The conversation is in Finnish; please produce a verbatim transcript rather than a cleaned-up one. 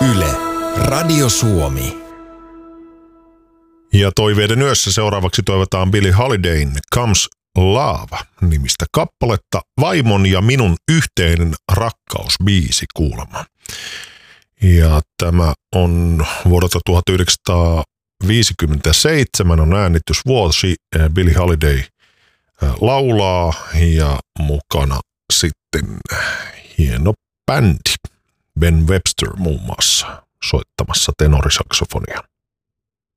Yle, Radio Suomi. Ja toiveiden yössä seuraavaksi toivotaan Billie Holidayn Comes Love-nimistä kappaletta, vaimon ja minun yhteinen rakkausbiisi kuulemma. Ja tämä on vuodelta tuhatyhdeksänsataaviisikymmentäseitsemän on äänitysvuosi. Billie Holiday laulaa ja mukana sitten hieno bändi. Ben Webster muun muassa soittamassa tenorisaksofonia.